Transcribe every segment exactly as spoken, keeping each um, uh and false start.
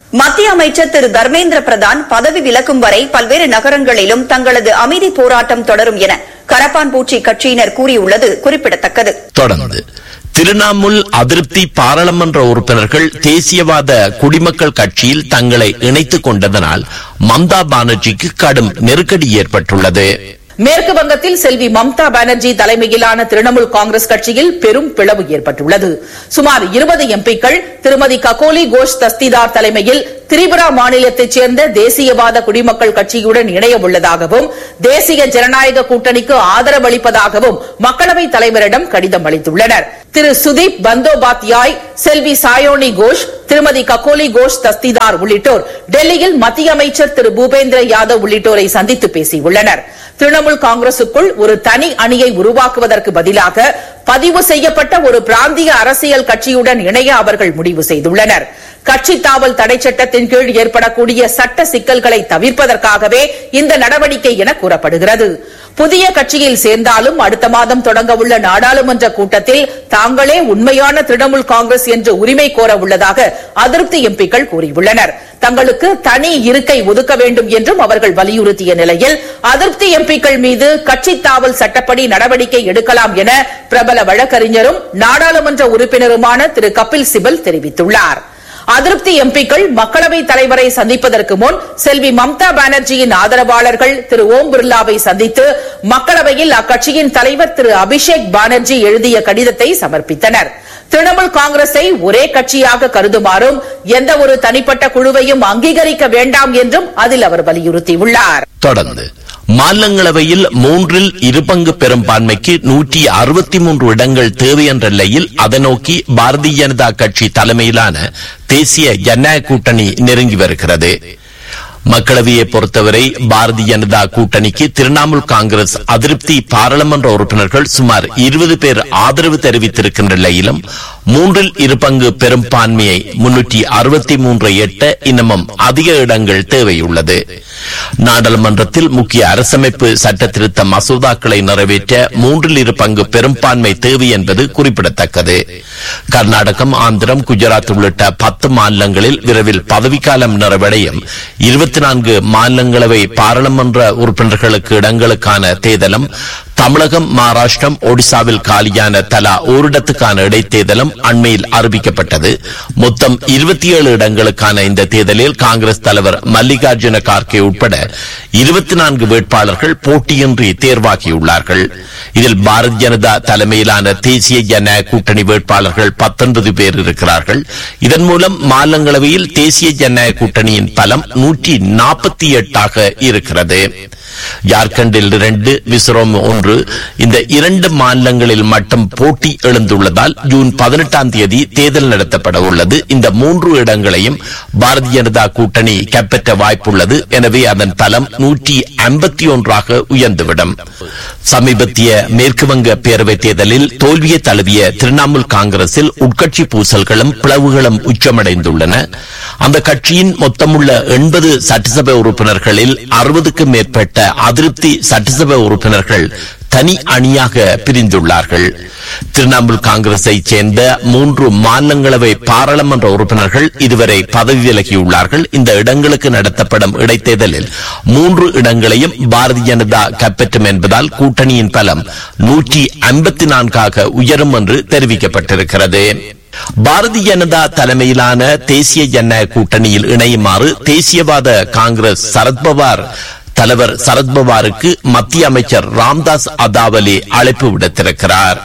மத்திய அமைச்சர் திரு தர்மேந்திர பிரதான் பதவி விலகும் வரை பல்வேறு நகரங்களிலும் தங்களது அமைதி போராட்டம் தொடரும் என கரப்பான்பூச்சி கட்சியினர் கூறியுள்ளது குறிப்பிடத்தக்கது. தொடர்ந்து திரிணாமுல் அதிருப்தி பாராளுமன்ற உறுப்பினர்கள் தேசியவாத குடிமக்கள் கட்சியில் தங்களை இணைத்துக் கொண்டதனால் மம்தா பானர்ஜிக்கு கடும் நெருக்கடி ஏற்பட்டுள்ளது. மேற்கு வங்கத்தில் செல்வி மம்தா பானர்ஜி தலைமையிலான திரிணாமுல் காங்கிரஸ் கட்சியில் பெரும் பிளவு ஏற்பட்டுள்ளது. சுமார் இருபது எம்பிக்கள் திருமதி ககோலி கோஷ் தஸ்திதார் தலைமையில் திரிபுரா மாநிலத்தைச் சேர்ந்த தேசியவாத குடிமக்கள் கட்சியுடன் இணைய உள்ளதாகவும் தேசிய ஜனநாயக கூட்டணிக்கு ஆதரவு அளிப்பதாகவும் மக்களவைத் தலைவரிடம் கடிதம் அளித்துள்ளனர். திரு சுதீப் பந்தோபாத்யாய், செல்வி சாயோனி கோஷ், திருமதி ககோலி கோஷ் தஸ்திதார் உள்ளிட்டோர் டெல்லியில் மத்திய அமைச்சர் திரு பூபேந்திர யாதவ் உள்ளிட்டோரை சந்தித்து பேசியுள்ளனர். திரிணாமுல் காங்கிரசுக்குள் ஒரு தனி அணியை உருவாக்குவதற்கு பதிலாக பதிவு செய்யப்பட்ட ஒரு பிராந்திய அரசியல் கட்சியுடன் இணைய அவர்கள் முடிவு செய்துள்ளனர். கட்சி தாவல் தடை சட்டத்தின் கீழ் ஏற்படக்கூடிய சட்ட சிக்கல்களை தவிர்ப்பதற்காகவே இந்த நடவடிக்கை என கூறப்படுகிறது. புதிய கட்சியில் சேர்ந்தாலும் அடுத்த மாதம் தொடங்க உள்ள நாடாளுமன்ற கூட்டத்தில் தாங்களே உண்மையான திரிணாமுல் காங்கிரஸ் என்று உரிமை கோர உள்ளதாக அதிருப்தி எம்பிக்கள் கூறியுள்ளனர். தங்களுக்கு தனி இருக்கை ஒதுக்க வேண்டும் என்றும் அவர்கள் வலியுறுத்திய நிலையில் அதிருப்தி எம்பிக்கள் மீது கட்சி தாவல் சட்டப்படி நடவடிக்கை எடுக்கலாம் என பிரபல வழக்கறிஞரும் நாடாளுமன்ற உறுப்பினருமான திரு கபில் சிபல் தெரிவித்துள்ளார். அதிருப்தி எம்பிக்கள் மக்களவைத் தலைவரை சந்திப்பதற்கு முன் செல்வி மம்தா பானர்ஜியின் ஆதரவாளர்கள் திரு ஓம் பிர்லாவை சந்தித்து மக்களவையில் அக்கட்சியின் தலைவர் திரு அபிஷேக் பானர்ஜி எழுதிய கடிதத்தை சமர்ப்பித்தனர். திரிணாமுல் காங்கிரஸை ஒரே கட்சியாக கருதுமாறும் எந்த ஒரு தனிப்பட்ட குழுவையும் அங்கீகரிக்க வேண்டாம் என்றும் அதில் அவர் வலியுறுத்தியுள்ளார். தொடர்ந்து மாநிலங்களவையில் மூன்றில் இரு பங்கு பெரும்பான்மைக்கு நூற்றி அறுபத்தி மூன்று இடங்கள் தேவை என்ற நிலையில் அதை நோக்கி பாரதிய ஜனதா கட்சி தலைமையிலான தேசிய ஜனநாயக கூட்டணி நெருங்கி வருகிறது. மக்களவையை பொறுத்தவரை பாரதிய ஜனதா கூட்டணிக்கு திரிணாமுல் காங்கிரஸ் அதிருப்தி பாராளுமன்ற உறுப்பினர்கள் சுமார் இருபது பேர் ஆதரவு தெரிவித்திருக்கின்ற நிலையிலும் மூன்றில் இரு பங்கு பெரும்பான்மையை முன்னூற்றி அறுபத்தி மூன்றை எட்ட இன்னமும் அதிக இடங்கள் தேவையுள்ளது. நாடாளுமன்றத்தில் முக்கிய அரசமைப்பு சட்ட திருத்த மசோதாக்களை நிறைவேற்ற மூன்றில் இரு பங்கு பெரும்பான்மை தேவை என்பது குறிப்பிடத்தக்கது. கர்நாடகம், ஆந்திரம், குஜராத் உள்ளிட்ட பத்து மாநிலங்களில் விரைவில் பதவிக்காலம் நிறைவடையும். இருபத்தி நான்கு மாநிலங்களவை பாராளுமன்ற உறுப்பினர்களுக்கு இடங்களுக்கான தேர்தலும் தமிழகம், மகாராஷ்டிரம், ஒடிசாவில் காலியான தலா ஓரிடத்துக்கான இடைத்தேர்தலும் அண்மையில் அறிவிக்கப்பட்டது. மொத்தம் இருபத்தி ஏழு இடங்களுக்கான இந்த தேர்தலில் காங்கிரஸ் தலைவர் மல்லிகார்ஜுன கார்கே உட்பட இருபத்தி நான்கு வேட்பாளர்கள் போட்டியின்றி தேர்வாகியுள்ளார்கள். இதில் பாரதிய ஜனதா தலைமையிலான தேசிய ஜனநாயக கூட்டணி வேட்பாளர்கள் பத்தொன்பது பேர் இருக்கிறார்கள். இதன் மூலம் மாநிலங்களவையில் தேசிய ஜனநாயக கூட்டணியின் பலம் நூற்றி நாற்பத்தி எட்டாக இருக்கிறது. ஜார்க்கண்டில் இரண்டு, மிசோரம் ஒன்று, இந்த இரண்டு மாநிலங்களில் மட்டும் போட்டி எழுந்துள்ளதால் ஜூன் பதினெட்டாம் தேதி தேர்தல் நடத்தப்பட உள்ளது. இந்த மூன்று இடங்களையும் பாரதிய ஜனதா கூட்டணி கைப்பற்ற வாய்ப்புள்ளது. எனவே அதன் பலம் நூற்றி ஐம்பத்தி ஒன்றாக உயர்ந்துவிடும். சமீபத்திய மேற்குவங்க பேரவைத் தேர்தலில் தோல்வியை தழுவிய திரிணாமுல் காங்கிரஸில் உட்கட்சி பூசல்களும் பிளவுகளும் உச்சமடைந்துள்ளன. அந்த கட்சியின் மொத்தமுள்ள எண்பது சட்டசபை உறுப்பினர்களில் அறுபதுக்கு மேற்பட்ட அதிருப்தி சட்டசபை உறுப்பினர்கள் தனி அணியாக பிரிந்துள்ளார்கள். திரிணாமுல் காங்கிரஸை சேர்ந்த மூன்று மாநிலங்களவை பாராளுமன்ற உறுப்பினர்கள் இதுவரை பதவி விலகியுள்ளார்கள். இந்த இடங்களுக்கு நடத்தப்படும் இடைத்தேர்தலில் மூன்று இடங்களையும் பாரதிய ஜனதா கைப்பற்றும் என்பதால் கூட்டணியின் பலம் நூற்றி ஐம்பத்தி நான்காக உயரும் என்று தெரிவிக்கப்பட்டிருக்கிறது. பாரதிய ஜனதா தலைமையிலான தேசிய ஜனநாயக கூட்டணியில் இணையுமாறு தேசியவாத காங்கிரஸ் சரத்பவார் தலைவர் சரத்பவாருக்கு மத்திய அமைச்சர் ராம்தாஸ் அதாவலே அழைப்பு விடுத்திருக்கிறார்.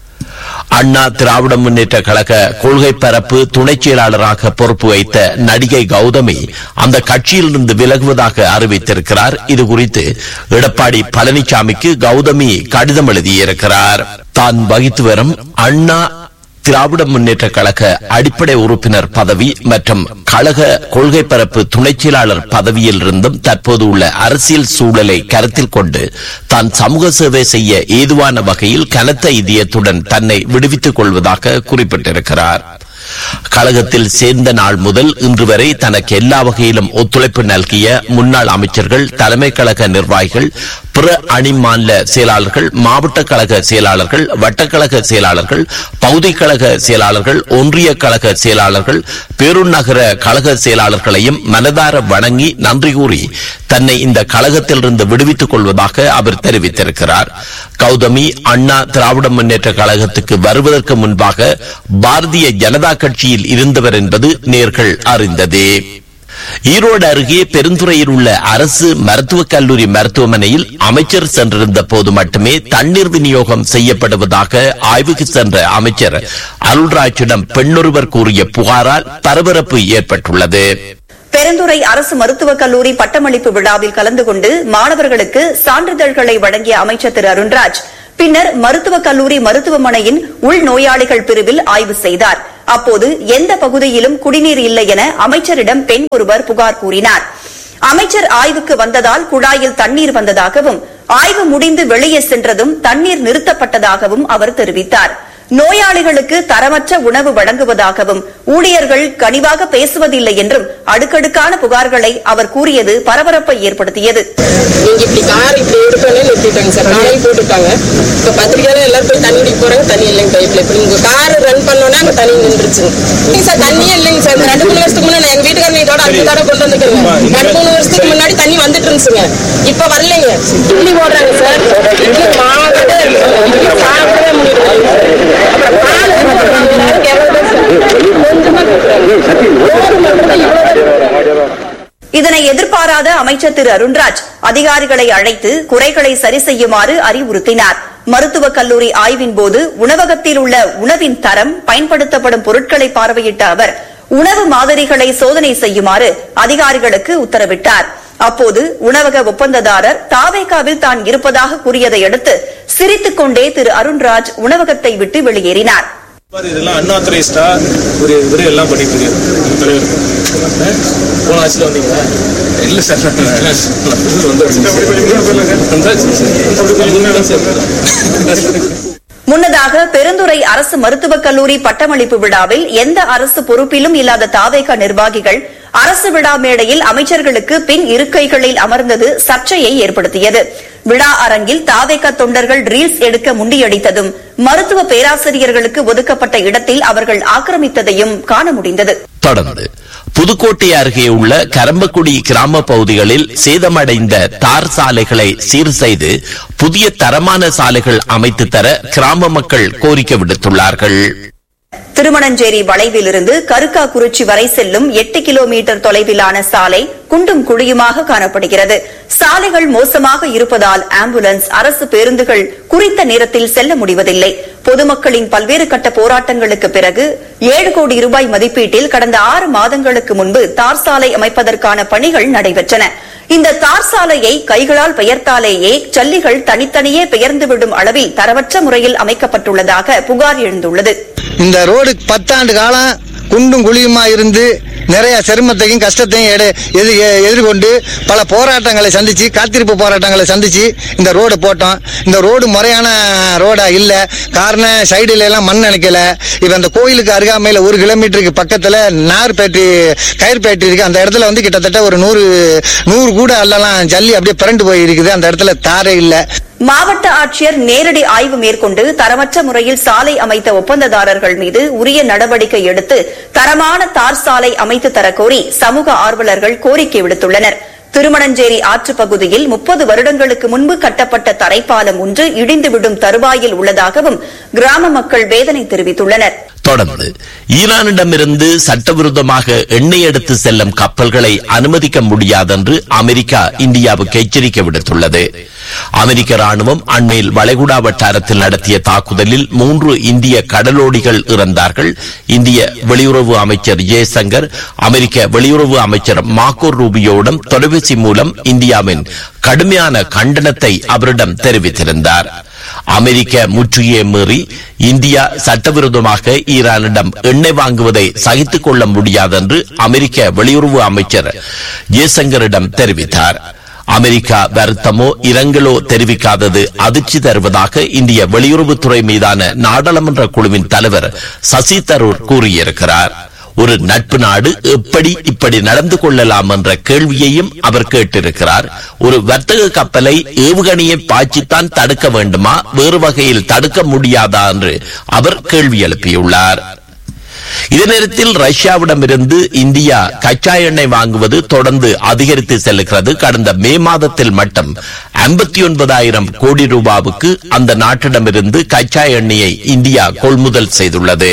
அண்ணா திராவிட முன்னேற்ற கழக கொள்கை பரப்பு துணை செயலாளராக பொறுப்பு வைத்த நடிகை கௌதமி அந்த கட்சியிலிருந்து விலகுவதாக அறிவித்திருக்கிறார். இது குறித்து எடப்பாடி பழனிசாமிக்கு கௌதமி கடிதம் எழுதியிருக்கிறார். தான் வகித்து வரும் அண்ணா திராவிட முன்னேற்ற கழக அடிப்படை உறுப்பினர் பதவி மற்றும் கழக கொள்கை பரப்பு துணை செயலாளர் பதவியில் இருந்தும் தற்போது உள்ள அரசியல் சூழலை கருத்தில் கொண்டு தான் சமூக சேவை செய்ய ஏதுவான வகையில் கனத்த இதயத்துடன் தன்னை விடுவித்துக் கொள்வதாக குறிப்பிட்டிருக்கிறார். கழகத்தில் சேர்ந்த நாள் முதல் இன்று வரை தனக்கு எல்லா வகையிலும் ஒத்துழைப்பு நல்கிய முன்னாள் அமைச்சர்கள், தலைமை கழக நிர்வாகிகள், பிற அணி மாநில செயலாளர்கள், மாவட்ட கழக செயலாளர்கள், வட்டக்கழக செயலாளர்கள், பகுதி கழக செயலாளர்கள், ஒன்றிய கழக செயலாளர்கள், பேருநகர கழக செயலாளர்களையும் மனதார வணங்கி நன்றி கூறி தன்னை இந்த கழகத்திலிருந்து விடுவித்துக் கொள்வதாக அவர் தெரிவித்திருக்கிறார். கௌதமி அண்ணா திராவிட முன்னேற்ற கழகத்துக்கு வருவதற்கு முன்பாக பாரதிய ஜனதா கட்சியில் இருந்தவர் என்பது நேர்கள் அறிந்ததே. ஈரோடு அருகே பெருந்துறையில் உள்ள அரசு மருத்துவக் கல்லூரி மருத்துவமனையில் அமைச்சர் சென்றிருந்த போது மட்டுமே தண்ணீர் விநியோகம் செய்யப்படுவதாக ஆய்வுக்கு சென்ற அமைச்சர் அருள்ராஜிடம் பெண்ணொருவர் கூறிய புகாரால் பரபரப்பு ஏற்பட்டுள்ளது. பெருந்துறை அரசு மருத்துவக் கல்லூரி பட்டமளிப்பு விழாவில் கலந்து கொண்டு மாணவர்களுக்கு சான்றிதழ்களை வழங்கிய அமைச்சர் திரு அருண்ராஜ் பின்னர் மருத்துவக் கல்லூரி மருத்துவமனையின் உள்நோயாளிகள் பிரிவில் ஆய்வு செய்தார். அப்போது எந்த பகுதியிலும் குடிநீர் இல்லை என அமைச்சரிடம் பெண் ஒருவர் புகார் கூறினார். அமைச்சர் ஆய்வுக்கு வந்ததால் குழாயில் தண்ணீர் வந்ததாகவும், ஆய்வு முடிந்து வெளியே சென்றதும் தண்ணீர் நிறுத்தப்பட்டதாகவும் அவர் தெரிவித்தார். நோயாளிகளுக்கு தரமற்ற உணவு வழங்குவதாகவும், ஊழியர்கள் கனிவாக பேசுவதில்லை என்றும் அடுக்கடுக்கான புகார்களை அவர் கூறியது பரபரப்பை ஏற்படுத்தியது. நீங்க இப்படி கார் இப்படி எடுக்கணும்னு நிறுத்திட்டாங்க சார், நாளை போட்டுட்டாங்க. இப்ப பத்திரிகையால எல்லாரும் போய் தண்ணி குடிக்க போறாங்க, தண்ணி இல்லைங்க பைப்ல. இப்ப நீங்க கார் ரன் பண்ணோம்னா அங்க தண்ணி நின்றுச்சு சார். தண்ணியே இல்லைங்க சார். ரெண்டு மூணு வருஷத்துக்கு முன்னாடி எங்க வீட்டுக்காரங்க இதோட அஞ்சு தடவை கொண்டு வந்துருக்காங்க. ரெண்டு மூணு வருஷத்துக்கு முன்னாடி தண்ணி வந்துட்டு இருந்துச்சுங்க, இப்ப வரலைங்க. இட்லி போடுறாங்க சார், இட்லி மாவு இட்லி சாப்பிடவே முடியல. இதனை எதிர்பாராத அமைச்சர் திரு அருண்ராஜ் அதிகாரிகளை அழைத்து குறைகளை சரி செய்யுமாறு அறிவுறுத்தினார். மருத்துவக் கல்லூரி ஆய்வின் போது உணவகத்தில் உள்ள உணவின் தரம், பயன்படுத்தப்படும் பொருட்களை பார்வையிட்ட அவர் உணவு மாதிரிகளை சோதனை செய்யுமாறு அதிகாரிகளுக்கு உத்தரவிட்டார். அப்போது உணவக ஒப்பந்ததாரர் தாவேகாவில் தான் இருப்பதாக கூறியதை அடுத்து சிரித்துக் கொண்டே திரு அருண்ராஜ் உணவகத்தை விட்டு வெளியேறினார். இதெல்லாம் அன்ஆத்தரைஸ்டா ஒரு இவரே எல்லாம் பண்ணிட்டு இருக்கு. போன ஆட்சியில் வந்தீங்களா? இல்லை சார், முன்னதாக பெருந்துறை அரசு மருத்துவக் கல்லூரி பட்டமளிப்பு விழாவில் எந்த அரசு பொறுப்பிலும் இல்லாத தாவேகா நிர்வாகிகள் அரசு விழா மேடையில் அமைச்சர்களுக்கு பின் இருக்கைகளில் அமர்ந்தது சர்ச்சையை ஏற்படுத்தியது. விழா அரங்கில் தாவேகா தொண்டர்கள் ரீல்ஸ் எடுக்க முண்டியடித்ததும், மருத்துவ பேராசிரியர்களுக்கு ஒதுக்கப்பட்ட இடத்தில் அவர்கள் ஆக்கிரமித்ததையும் காண முடிந்தது. தொடர்ந்து புதுக்கோட்டை அருகே உள்ள கரம்பக்குடி கிராம பகுதிகளில் சேதமடைந்த தார் சாலைகளை சீர் செய்து புதிய தரமான சாலைகள் அமைத்து தர கிராம மக்கள் கோரிக்கை விடுத்துள்ளார்கள். திருமணஞ்சேரி வளைவிலிருந்து கருக்காக்குறிச்சி வரை செல்லும் எட்டு கிலோமீட்டர் தொலைவிலான சாலை குண்டும் குழியுமாக காணப்படுகிறது. சாலைகள் மோசமாக இருப்பதால் ஆம்புலன்ஸ், அரசு பேருந்துகள் குறித்த நேரத்தில் செல்ல முடிவதில்லை. பொதுமக்களின் பல்வேறு கட்ட போராட்டங்களுக்கு பிறகு ஏழு கோடி ரூபாய் மதிப்பீட்டில் கடந்த ஆறு மாதங்களுக்கு முன்பு தார் சாலை அமைப்பதற்கான பணிகள் நடைபெற்றன. இந்த தார் சாலையை கைகளால் பெயர்த்தாலேயே ஜல்லிகள் தனித்தனியே பெயர்ந்துவிடும் அளவில் தரவற்ற முறையில் அமைக்கப்பட்டுள்ளதாக புகார் எழுந்துள்ளது. இந்த ரோடு பத்தாண்டு காலம் குண்டும் குழியுமா இருந்து நிறைய சிரமத்தையும் கஷ்டத்தையும் எதிர்கொண்டு பல போராட்டங்களை சந்திச்சு, காத்திருப்பு போராட்டங்களை சந்திச்சு இந்த ரோடு போட்டோம். இந்த ரோடு முறையான ரோடா இல்ல. காரணம் சைடுல எல்லாம் மண் நினைக்கல. இப்ப அந்த கோயிலுக்கு அருகாமையில ஒரு கிலோமீட்டருக்கு பக்கத்துல நார் பேட்டரி கயிறு பேட்டரி இருக்கு. அந்த இடத்துல வந்து கிட்டத்தட்ட ஒரு நூறு நூறு கூட அல்லலாம் ஜல்லி அப்படியே பிறண்டு போய் இருக்குது. அந்த இடத்துல தாரே இல்ல. மாவட்ட ஆட்சியர் நேரடி ஆய்வு மேற்கொண்டு தரமற்ற முறையில் சாலை அமைத்த ஒப்பந்ததாரர்கள் மீது உரிய நடவடிக்கை எடுத்து தரமான தார் சாலை அமைத்து தரக்கோரி சமூக ஆர்வலர்கள் கோரிக்கை விடுத்துள்ளனர். திருமணஞ்சேரி ஆற்று பகுதியில் முப்பது வருடங்களுக்கு முன்பு கட்டப்பட்ட தரைப்பாலம் ஒன்று இடிந்துவிடும் தருவாயில் உள்ளதாகவும் கிராம மக்கள் வேதனை தெரிவித்துள்ளனர். தொடர்ந்து ஈரானிடமிருந்து சட்டவிரோதமாக எண்ணெய் எடுத்து செல்லும் கப்பல்களை அனுமதிக்க முடியாதென்று அமெரிக்கா இந்தியாவுக்கு எச்சரிக்கை விடுத்துள்ளது. அமெரிக்க ராணுவம் அண்மையில் வளைகுடா வட்டாரத்தில் நடத்திய தாக்குதலில் மூன்று இந்திய கடலோடிகள் இறந்தார்கள். இந்திய வெளியுறவு அமைச்சர் ஜெய்சங்கர் அமெரிக்க வெளியுறவு அமைச்சர் மார்க்கோ ரூபியோவிடம் தொலைபேசி மூலம் இந்தியாவின் கடுமையான கண்டனத்தை அவரிடம் தெரிவித்திருந்தார். அமெரிக்க முற்றுகையை மீறி இந்தியா சட்டவிரோதமாக ஈரானிடம் எண்ணெய் வாங்குவதை சகித்துக் கொள்ள முடியாது என்று அமெரிக்க வெளியுறவு அமைச்சர் ஜெய்சங்கரிடம் தெரிவித்தார். அமெரிக்கா வருத்தமோ இரங்கலோ தெரிவிக்காதது அதிர்ச்சி தருவதாக இந்திய வெளியுறவுத்துறை மீதான நாடாளுமன்ற குழுவின் தலைவர் சசி தரூர் கூறியிருக்கிறார். ஒரு நட்பு நாடு எப்படி இப்படி நடந்து கொள்ளலாம் என்ற கேள்வியையும் அவர் கேட்டிருக்கிறார். ஒரு வர்த்தக கப்பலை ஏவுகணையை பாய்ச்சித்தான் தடுக்க வேண்டுமா, வேறு வகையில் தடுக்க முடியாதா என்று அவர் கேள்வி எழுப்பியுள்ளார். இதே நேரத்தில் ரஷ்யாவிடமிருந்து இந்தியா கச்சா எண்ணெய் வாங்குவது தொடர்ந்து அதிகரித்து செல்கிறது. கடந்த மே மாதத்தில் மட்டும் ஐம்பத்தி ஒன்பதாயிரம் கோடி ரூபாவுக்கு அந்த நாட்டிடமிருந்து கச்சா எண்ணெயை இந்தியா கொள்முதல் செய்துள்ளது.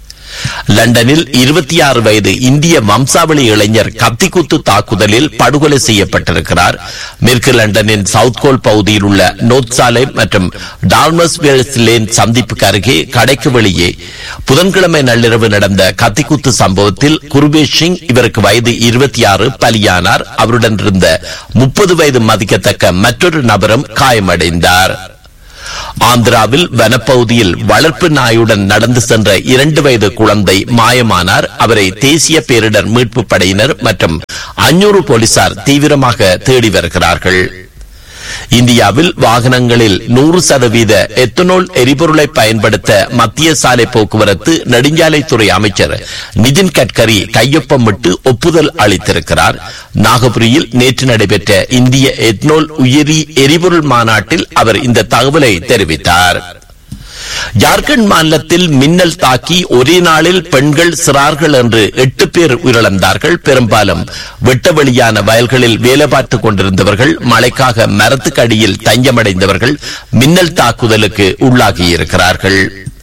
லண்டனில் இருபத்தி ஆறு வயது இந்திய வம்சாவளி இளைஞர் கத்திக்குத்து தாக்குதலில் படுகொலை செய்யப்பட்டிருக்கிறார். மேற்கு லண்டனின் சவுத்கோல் பகுதியில் உள்ள நோர்த் சாலை மற்றும் டால்மஸ்வேல்ஸ் லேன் சந்திப்புக்கு அருகே கடைக்கு வெளியே புதன்கிழமை நள்ளிரவு நடந்த கத்திக்குத்து சம்பவத்தில் குர்பேஷ் சிங், இவருக்கு வயது இருபத்தி ஆறு, பலியானார். அவருடன் இருந்த முப்பது வயது மதிக்கத்தக்க மற்றொரு நபரும் காயமடைந்தார். ஆந்திராவில் வனப்பகுதியில் வளர்ப்பு நாயுடன் நடந்து சென்ற இரண்டு வயது குழந்தை மாயமானார். அவரை தேசிய பேரிடர் மீட்பு படையினர் மற்றும் அஞ்சூறு போலீசார் தீவிரமாக தேடி வருகிறார்கள். இந்தியாவில் வாகனங்களில் நூறு சதவீத எத்தனால் எரிபொருளை பயன்படுத்த மத்திய சாலை போக்குவரத்து நெடுஞ்சாலைத்துறை அமைச்சர் நிதின் கட்கரி கையொப்பமிட்டு ஒப்புதல் அளித்திருக்கிறார். நாகபுரியில் நேற்று நடைபெற்ற இந்திய எத்தனால் உயிரி எரிபொருள் மாநாட்டில் அவர் இந்த தகவலை தெரிவித்தார். ஜார்க்கண்ட் மாநிலத்தில் மின்னல் தாக்கி ஒரே நாளில் பெண்கள் சிறார்கள் என்று எட்டு பேர் உயிரிழந்தார்கள். பெரும்பாலும் வெட்டவெளியான வயல்களில் வேலை பார்த்துக் கொண்டிருந்தவர்கள், மழைக்காக மரத்துக்கு அடியில் தஞ்சமடைந்தவர்கள் மின்னல் தாக்குதலுக்கு உள்ளாகியிருக்கிறார்கள்.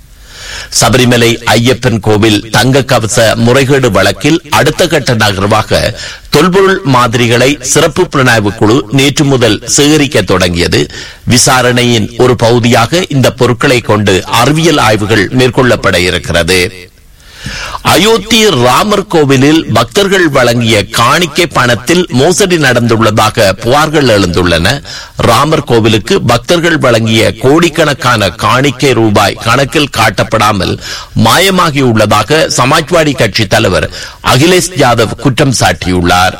சபரிமலை ஐயப்பன் கோவில் தங்க கவச முறைகேடு வழக்கில் அடுத்த கட்ட நகர்வாக தொல்பொருள் மாதிரிகளை சிறப்பு புலனாய்வு குழு நேற்று முதல் சேகரிக்க தொடங்கியது. விசாரணையின் ஒரு பகுதியாக இந்த பொருட்களை கொண்டு அறிவியல் ஆய்வுகள் மேற்கொள்ளப்பட இருக்கிறது. அயோத்தி ராமர் கோவிலில் பக்தர்கள் வழங்கிய காணிக்கை பணத்தில் மோசடி நடந்துள்ளதாக புகார்கள் எழுந்துள்ளன. ராமர் கோவிலுக்கு பக்தர்கள் வழங்கிய கோடிக்கணக்கான காணிக்கை ரூபாய் கணக்கில் காட்டப்படாமல் மாயமாகியுள்ளதாக சமாஜ்வாடி கட்சி தலைவர் அகிலேஷ் யாதவ் குற்றம் சாட்டியுள்ளார்.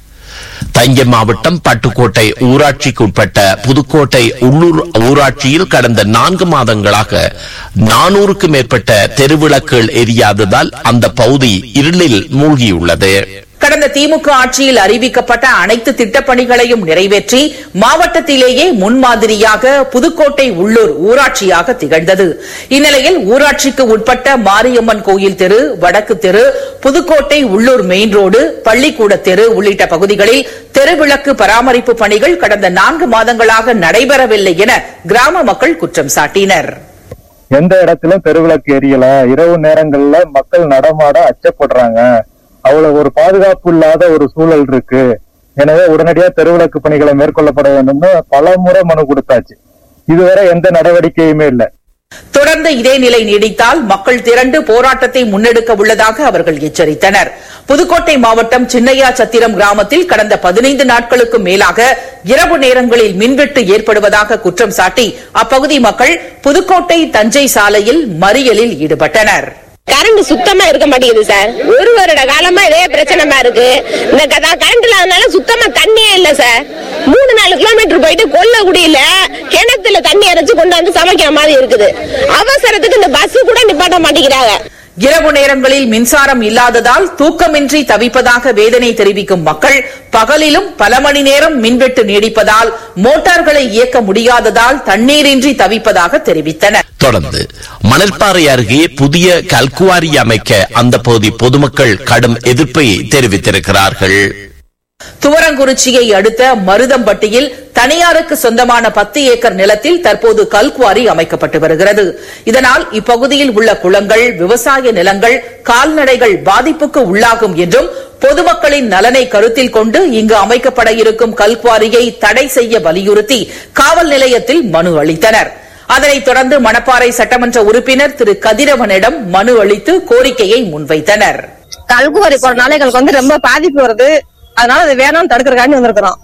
தஞ்சை மாவட்டம் பட்டுக்கோட்டை ஊராட்சிக்கு உட்பட்ட புதுக்கோட்டை உள்ளூர் ஊராட்சியில் கடந்த நான்கு மாதங்களாக நானூறுக்கு மேற்பட்ட தெருவிளக்குகள் எரியாததால் அந்த பகுதி இருளில் மூழ்கியுள்ளது. கடந்த திமுக ஆட்சியில் அறிவிக்கப்பட்ட அனைத்து திட்டப்பணிகளையும் நிறைவேற்றி மாவட்டத்திலேயே முன்மாதிரியாக புதுக்கோட்டை உள்ளூர் ஊராட்சியாக திகழ்ந்தது. இந்நிலையில் ஊராட்சிக்கு உட்பட்ட மாரியம்மன் கோயில் தெரு, வடக்கு தெரு, புதுக்கோட்டை உள்ளூர் மெயின் ரோடு, பள்ளிக்கூட தெரு உள்ளிட்ட பகுதிகளில் தெருவிளக்கு பராமரிப்பு பணிகள் கடந்த நான்கு மாதங்களாக நடைபெறவில்லை என கிராம மக்கள் குற்றம் சாட்டினர். எந்த இடத்திலும் தெருவிளக்கு எரியல, இரவு நேரங்கள்ல மக்கள் நடமாட அச்சப்படுறாங்க, அவ்வளவு ஒரு பாதுகாப்பு இல்லாத ஒரு சூழல் இருக்கு. எனவே உடனடியா தெருவிளக்கு பணிகளை மேற்கொள்ளப்பட வேண்டும்னு பல முறை மனு கொடுத்தாச்சு. இதுவரை எந்த நடவடிக்கையுமே இல்லை. தொடர்ந்து இதே நிலை நீடித்தால் மக்கள் திரண்டு போராட்டத்தை முன்னெடுக்க உள்ளதாக அவர்கள் எச்சரித்தனர். புதுக்கோட்டை மாவட்டம் சின்னையா சத்திரம் கிராமத்தில் கடந்த பதினைந்து நாட்களுக்கு மேலாக இரவு நேரங்களில் மின்வெட்டு ஏற்படுவதாக குற்றம் சாட்டி அப்பகுதி மக்கள் புதுக்கோட்டை தஞ்சை சாலையில் மறியலில் ஈடுபட்டனர். கரண்ட் சுத்தமா இருக்க மாட்டேங்குது சார். ஒரு வருட காலமா இதே பிரச்சனைமா இருக்கு. இந்த கரண்ட் இல்லாதனால சுத்தமா தண்ணியே இல்ல சார். மூணு நாலு கிலோமீட்டர் போயிட்டு கொல்லக்குடியில கிணத்துல தண்ணி அரைச்சு கொண்டு வந்து சமைக்கிற மாதிரி இருக்குது. அவசரத்துக்கு இந்த பஸ் கூட நிப்பாட்ட மாட்டேங்கிறாங்க. இரவு நேரங்களில் மின்சாரம் இல்லாததால் தூக்கமின்றி தவிப்பதாக வேதனை தெரிவிக்கும் மக்கள் பகலிலும் பல மணி நேரம் மின்வெட்டு நீடிப்பதால் மோட்டார்களை இயக்க முடியாததால் தண்ணீரின்றி தவிப்பதாக தெரிவித்தனர். தொடர்ந்து மணல்பாறை அருகே புதிய கல்குவாரி அமைக்க அந்த பகுதி பொதுமக்கள் கடும் எதிர்ப்பை தெரிவித்திருக்கிறார்கள். துவரங்குறிச்சியை அடுத்த மருதம்பட்டியில் தனியாருக்கு சொந்தமான பத்து ஏக்கர் நிலத்தில் தற்போது கல்குவாரி அமைக்கப்பட்டு வருகிறது. இதனால் இப்பகுதியில் உள்ள குளங்கள், விவசாய நிலங்கள், கால்நடைகள் பாதிப்புக்கு உள்ளாகும் என்றும் பொதுமக்களின் நலனை கருத்தில் கொண்டு இங்கு அமைக்கப்பட இருக்கும் கல்குவாரியை தடை செய்ய வலியுறுத்தி காவல் நிலையத்தில் மனு அளித்தனர். அதனைத் தொடர்ந்து மணப்பாறை சட்டமன்ற உறுப்பினர் திரு கதிரவனிடம் மனு அளித்து கோரிக்கையை முன்வைத்தனர். கல்குவாரி போறதுனால எங்களுக்கு வந்து ரொம்ப பாதிப்பு வருது. அதனால அது வேணாம் தடுக்கிறக்காண்டி வந்திருக்கிறோம்.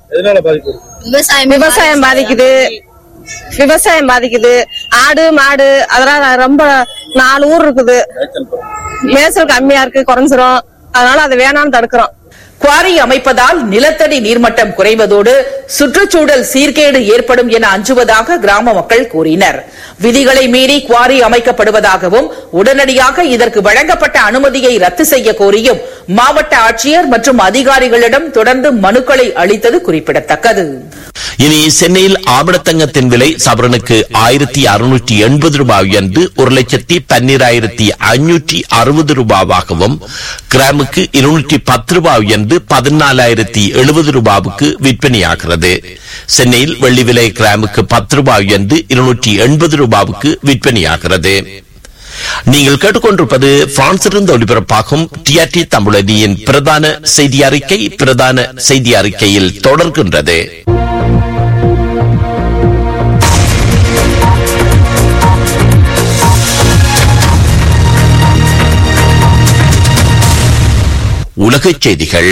விவசாயம் பாதிக்குது, விவசாயம் பாதிக்குது. ஆடு மாடு அதெல்லாம் ரொம்ப நாலு ஊர் இருக்குது. மேய்ச்சல் கம்மியா இருக்கு, குறைஞ்சிரும். அதனால அது வேணாம்னு தடுக்கிறோம். குவாரி அமைப்பதால் நிலத்தடி நீர்மட்டம் குறைவதோடு சுற்றுச்சூழல் சீர்கேடு ஏற்படும் என அஞ்சுவதாக கிராம மக்கள் கூறினர். விதிகளை மீறி குவாரி அமைக்கப்படுவதாகவும் உடனடியாக இதற்கு வழங்கப்பட்ட அனுமதியை ரத்து செய்ய கோரியும் மாவட்ட ஆட்சியர் மற்றும் அதிகாரிகளிடம் தொடர்ந்து மனுக்களை அளித்தது குறிப்பிடத்தக்கது. இனி சென்னையில் ஆபணத்தங்கத்தின் விலை சவரனுக்கு ஆயிரத்தி அறுநூற்றி எண்பது ரூபாய் என்று ஒரு லட்சத்தி பன்னிராயிரத்தி ஐநூற்றி அறுபது ரூபாவாகவும் கிராமுக்கு இருநூற்றி பத்து ரூபாய் என்று பதினாலாயிரத்தி எழுபது ரூபாவுக்கு விற்பனையாகிறது. சென்னையில் வெள்ளி விலை கிராமுக்கு பத்து ரூபாய் என்று இருநூற்றி எண்பது ரூபாவுக்கு விற்பனையாகிறது. நீங்கள் கேட்டுக்கொண்டிருப்பது பிரான்சிலிருந்து ஒலிபரப்பாகும் டிஆர்டி தமிழனியின் பிரதான செய்தி அறிக்கை. பிரதான செய்தி அறிக்கையில் தொடர்கின்றது. உலகச் செய்திகள்.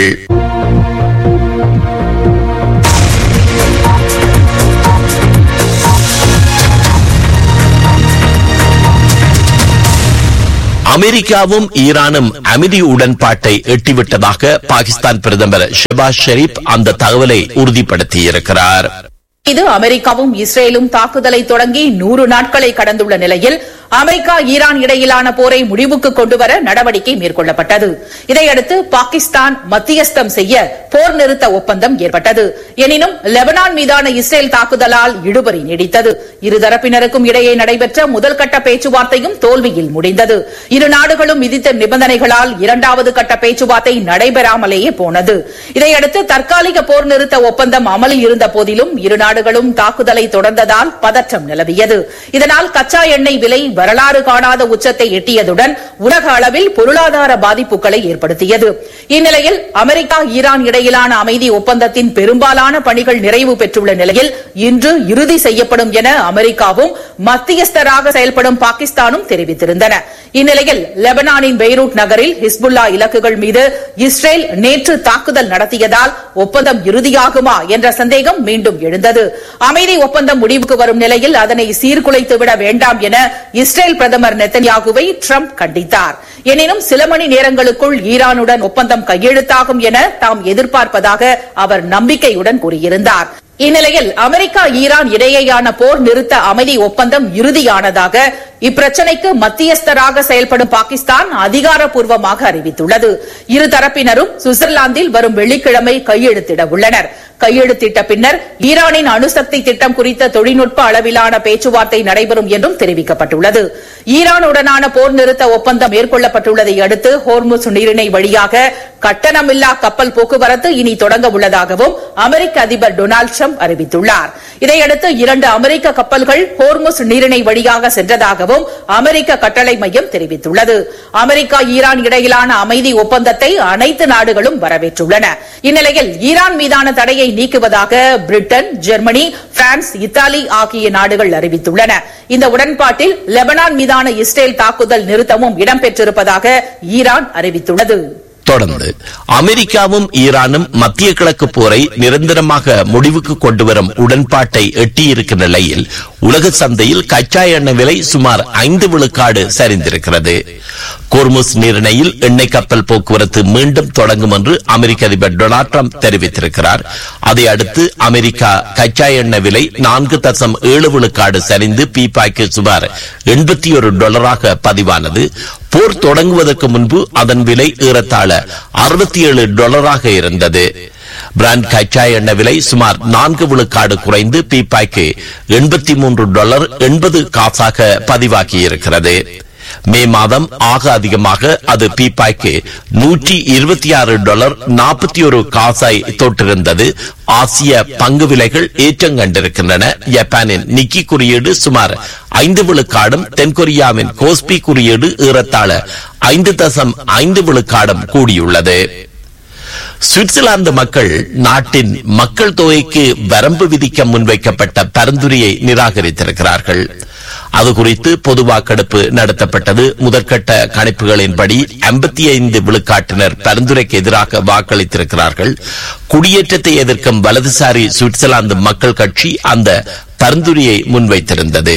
அமெரிக்காவும் ஈரானும் அமைதி உடன்பாட்டை எட்டிவிட்டதாக பாகிஸ்தான் பிரதமர் ஷெபாஸ் ஷெரீப் அந்த தகவலை உறுதிப்படுத்தியிருக்கிறார். இது அமெரிக்காவும் இஸ்ரேலும் தாக்குதலை தொடங்கி நூறு நாட்களை கடந்துள்ள நிலையில் அமெரிக்கா ஈரான் இடையிலான போரை முடிவுக்கு கொண்டுவர நடவடிக்கை மேற்கொள்ளப்பட்டது. இதையடுத்து பாகிஸ்தான் மத்தியஸ்தம் செய்ய போர் நிறுத்த ஒப்பந்தம் ஏற்பட்டது. எனினும் லெபனான் மீதான இஸ்ரேல் தாக்குதலால் இழுபறி நீடித்தது. இருதரப்பினருக்கும் இடையே நடைபெற்ற முதல்கட்ட பேச்சுவார்த்தையும் தோல்வியில் முடிந்தது. இரு நாடுகளும் விதித்த நிபந்தனைகளால் இரண்டாவது கட்ட பேச்சுவார்த்தை நடைபெறாமலேயே போனது. இதையடுத்து தற்காலிக போர் நிறுத்த ஒப்பந்தம் அமலில் இருந்த போதிலும் இரு நாடுகளும் தாக்குதலை தொடர்ந்ததால் பதற்றம் நிலவியது. இதனால் கச்சா எண்ணெய் விலை வரலாறு காணாத உச்சத்தை எட்டியதுடன் உலக அளவில் பொருளாதார பாதிப்புகளை ஏற்படுத்தியது. இந்நிலையில் அமெரிக்கா ஈரான் இடையிலான அமைதி ஒப்பந்தத்தின் பெரும்பாலான பணிகள் நிறைவு பெற்றுள்ள நிலையில் இன்று இறுதி செய்யப்படும் என அமெரிக்காவும் மத்தியஸ்தராக செயல்படும் பாகிஸ்தானும் தெரிவித்திருந்தன. இந்நிலையில் லெபனானின் பெய்ரூட் நகரில் ஹிஸ்புல்லா இலக்குகள் மீது இஸ்ரேல் நேற்று தாக்குதல் நடத்தியதால் ஒப்பந்தம் இறுதியாகுமா என்ற சந்தேகம் மீண்டும் எழுந்தது. அமைதி ஒப்பந்தம் முடிவுக்கு வரும் நிலையில் அதனை சீர்குலைத்துவிட வேண்டாம் என இஸ்ரேல் பிரதமர் நெத்தன்யாகுவை ட்ரம்ப் கண்டித்தார். எனினும் சில மணி நேரங்களுக்குள் ஈரானுடன் ஒப்பந்தம் கையெழுத்தாகும் என தாம் எதிர்பார்ப்பதாக அவர் நம்பிக்கையுடன் கூறியிருந்தார். இந்நிலையில் அமெரிக்கா ஈரான் இடையேயான போர் நிறுத்த அமைதி ஒப்பந்தம் இறுதியானதாக இப்பிரச்சினைக்கு மத்தியஸ்தராக செயல்படும் பாகிஸ்தான் அதிகாரப்பூர்வமாக அறிவித்துள்ளது. இருதரப்பினரும் சுவிட்சர்லாந்தில் வரும் வெள்ளிக்கிழமை கையெழுத்திட உள்ளனர். கையெழுத்திட்ட பின்னர் ஈரானின் அணுசக்தி திட்டம் குறித்த தொழில்நுட்ப அளவிலான பேச்சுவார்த்தை நடைபெறும் என்றும் தெரிவிக்கப்பட்டுள்ளது. ஈரானுடனான போர் நிறுத்த ஒப்பந்தம் மேற்கொள்ளப்பட்டுள்ளதை அடுத்து ஹோர்முஸ் நீரிணை வழியாக கட்டணமில்லா கப்பல் போக்குவரத்து இனி தொடங்க உள்ளதாகவும் அமெரிக்க அதிபர் டொனால்டு ட்ரம்ப் அறிவித்துள்ளார். இதையடுத்து இரண்டு அமெரிக்க கப்பல்கள் ஹோர்முஸ் நீரிணை வழியாக சென்றதாகவும் அமெரிக்க கட்டளை மையம் தெரிவித்துள்ளது. அமெரிக்கா ஈரான் இடையிலான அமைதி ஒப்பந்தத்தை அனைத்து நாடுகளும் வரவேற்றுள்ளன. இந்நிலையில் ஈரான் மீதான தடையை நீக்குவதாக பிரிட்டன், ஜெர்மனி, பிரான்ஸ், இத்தாலி ஆகிய நாடுகள் அறிவித்துள்ளன. இந்த உடன்பாட்டில் லெபனான் மீதான இஸ்ரேல் தாக்குதல் நிறுத்தமும் இடம்பெற்றிருப்பதாக ஈரான் அறிவித்துள்ளது. தொடர்ந்து அமெரிக்காவும் ஈரானும் மத்திய கிழக்கு போரை நிரந்தரமாக முடிவுக்கு கொண்டுவரும் உடன்பாட்டை எட்டியிருக்கும் நிலையில் உலக சந்தையில் கச்சா எண்ணெய் விலை சுமார் ஐந்து விழுக்காடு சரிந்திருக்கிறது. கோர்முஸ் நீரிணையில் எண்ணெய் கப்பல் போக்குவரத்து மீண்டும் தொடங்கும் என்று அமெரிக்க அதிபர் டொனால்டு ட்ரம்ப் தெரிவித்திருக்கிறார். அதை அடுத்து அமெரிக்கா கச்சா எண்ணெய் விலை நான்கு தசம் ஏழு விழுக்காடு சரிந்து பீப்பாய்க்கு சுமார் எண்பத்தி ஒரு டாலராக பதிவானது. போர் தொடங்குவதற்கு முன்பு அதன் விலை ஏறத்தாழ அறுபத்தி ஏழு டாலராக இருந்தது. பிராண்ட் கச்சா எண்ணெய் விலை சுமார் நான்கு விழுக்காடு குறைந்து பீப்பாய்க்கு எண்பத்தி மூன்று டாலர் எண்பது காசாக பதிவாகியிருக்கிறது. மே மாதம் ஆக அதிகமாக அது பீப்பாய்க்கு நூற்றி இருபத்தி ஆறு டாலர் நாற்பத்தி ஒரு காசாய் தொட்டிருந்தது. ஆசிய பங்கு விலைகள் ஏற்றம் கண்டிருக்கின்றன. ஜப்பானின் நிக்கி குறியீடு சுமார் ஐந்து விழுக்காடும் தென்கொரியாவின் கோஸ்பி குறியீடு ஏறத்தாழ ஐந்து தசம் ஐந்து விழுக்காடும் கூடியுள்ளது. சுவிட்சர்லாந்து மக்கள் நாட்டின் மக்கள் தொகைக்கு வரம்பு விதிக்க முன்வைக்கப்பட்ட பரிந்துரையை நிராகரித்திருக்கிறார்கள். அது குறித்து பொது வாக்கெடுப்பு நடத்தப்பட்டது. முதற்கட்ட கணிப்புகளின்படி ஐம்பத்தி ஐந்து விழுக்காட்டினர் பரிந்துரைக்கு எதிராக வாக்களித்திருக்கிறார்கள். குடியேற்றத்தை எதிர்க்கும் வலதுசாரி சுவிட்சர்லாந்து மக்கள் கட்சி அந்த பரிந்துரையை முன்வைத்திருந்தது.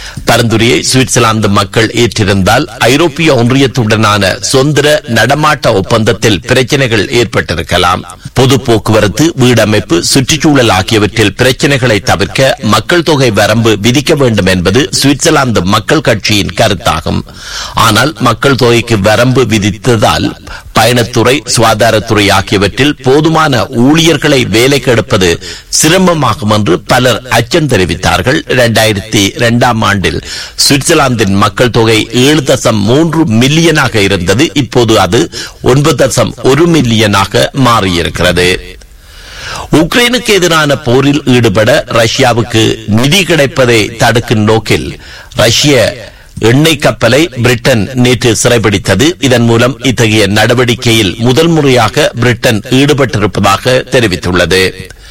பரிந்துரையை சுவிட்சர்லாந்து மக்கள் ஏற்றிருந்தால் ஐரோப்பிய ஒன்றியத்துடனான சுதந்திர நடமாட்ட ஒப்பந்தத்தில் பிரச்சனைகள் ஏற்பட்டிருக்கலாம். பொது போக்குவரத்து, வீடமைப்பு, சுற்றுச்சூழல் ஆகியவற்றில் பிரச்சனைகளை தவிர்க்க மக்கள் தொகை வரம்பு விதிக்க வேண்டும் என்பது சுவிட்சர்லாந்து மக்கள் கட்சியின் கருத்தாகும். ஆனால் மக்கள் தொகைக்கு வரம்பு விதித்ததால் பயணத்துறை, சுகாதாரத்துறை ஆகியவற்றில் போதுமான ஊழியர்களை வேலைக்கு எடுப்பது சிரமமாகும் என்று பலர் அச்சம் தெரிவித்தார்கள். இரண்டாயிரத்தி இரண்டாம் ஆண்டில் சுவிட்சர்லாந்தின் மக்கள் தொகை ஏழு தசம் மூன்று மில்லியனாக இருந்தது. இப்போது அது ஒன்பது தசம் ஒரு மில்லியனாக மாறியிருக்கிறது. உக்ரைனுக்கு எதிரான போரில் ஈடுபட ரஷ்யாவுக்கு நிதி கிடைப்பதை தடுக்கும் நோக்கில் ரஷ்ய எண்ணெய் கப்பலை பிரிட்டன் நேற்று சிறைபிடித்தது. இதன் மூலம் இத்தகைய நடவடிக்கையில் முதல் முறையாக பிரிட்டன் ஈடுபட்டிருப்பதாக தெரிவித்துள்ளது.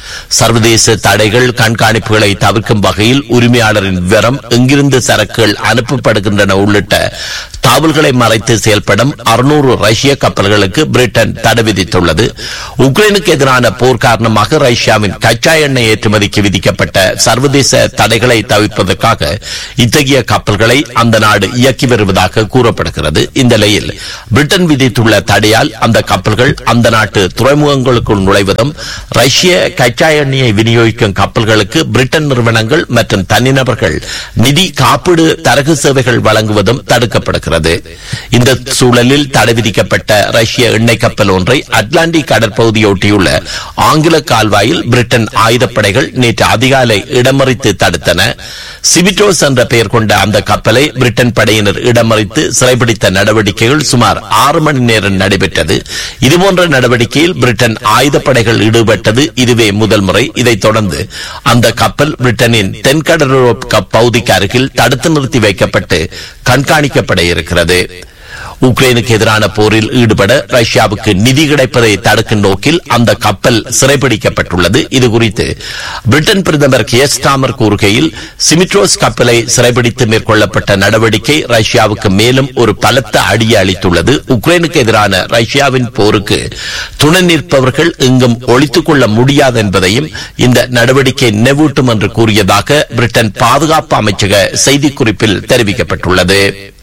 சர்வதேச தடைகள், கண்காணிப்புகளை தவிர்க்கும் வகையில் உரிமையாளரின் விவரம், எங்கிருந்து சரக்குகள் அனுப்பப்படுகின்றன உள்ளிட்ட தகவல்களை மறைத்து செயல்படும் அறுநூறு ரஷ்ய கப்பல்களுக்கு பிரிட்டன் தடை விதித்துள்ளது. உக்ரைனுக்கு எதிரான போர் காரணமாக ரஷ்யாவின் கச்சா எண்ணெய் ஏற்றுமதிக்கு விதிக்கப்பட்ட சர்வதேச தடைகளை தவிர்ப்பதற்காக இத்தகைய கப்பல்களை அந்த நாடு இயக்கி வருவதாக கூறப்படுகிறது. இந்த நிலையில் பிரிட்டன் விதித்துள்ள தடையால் அந்த கப்பல்கள் அந்த நாட்டு துறைமுகங்களுக்குள் நுழைவதும், ரஷ்ய கச்சா எண்ணெயை விநியோகிக்கும் கப்பல்களுக்கு பிரிட்டன் நிறுவனங்கள் மற்றும் தனிநபர்கள் நிதி காப்பீடு தரகு சேவைகள் வழங்குவதும் தடுக்கப்படுகிறது. இந்த சூழலில் தடை விதிக்கப்பட்ட ரஷ்ய எண்ணெய் கப்பல் ஒன்றை அட்லாண்டிக் கடற்பகுதியொட்டியுள்ள ஆங்கில கால்வாயில் பிரிட்டன் ஆயுதப்படைகள் நேற்று அதிகாலை இடமறித்து தடுத்தன. சிபிட்டோஸ் என்ற பெயர் கொண்ட அந்த கப்பலை பிரிட்டன் படையினர் இடமறித்து சிறைபிடித்த நடவடிக்கைகள் சுமார் ஆறு மணி நேரம் நடைபெற்றது. இதுபோன்ற நடவடிக்கையில் பிரிட்டன் ஆயுதப்படைகள் ஈடுபட்டது இதுவே முதல் முறை. இதைத் தொடர்ந்து அந்த கப்பல் பிரிட்டனின் தென்கடலோர பகுதிக்கு அருகில் தடுத்து நிறுத்தி வைக்கப்பட்டு கண்காணிக்கப்பட இருக்கிறது. உக்ரைனுக்கு எதிரான போரில் ஈடுபட ரஷ்யாவுக்கு நிதி கிடைப்பதை தடுக்கும் நோக்கில் அந்த கப்பல் சிறைபிடிக்கப்பட்டுள்ளது. இதுகுறித்து பிரிட்டன் பிரதமர் கியர் ஸ்டார்மர் கூறுகையில், சிமிட்ரோஸ் கப்பலை சிறைபிடித்து மேற்கொள்ளப்பட்ட நடவடிக்கை ரஷ்யாவுக்கு மேலும் ஒரு பலத்த அடியை அளித்துள்ளது. உக்ரைனுக்கு எதிரான ரஷ்யாவின் போருக்கு துணை நிற்பவர்கள் எங்கும் ஒழித்துக் கொள்ள முடியாது என்பதையும் இந்த நடவடிக்கை நினைவூட்டும் என்று கூறியதாக பிரிட்டன் பாதுகாப்பு அமைச்சக செய்திக்குறிப்பில் தெரிவிக்கப்பட்டுள்ளது.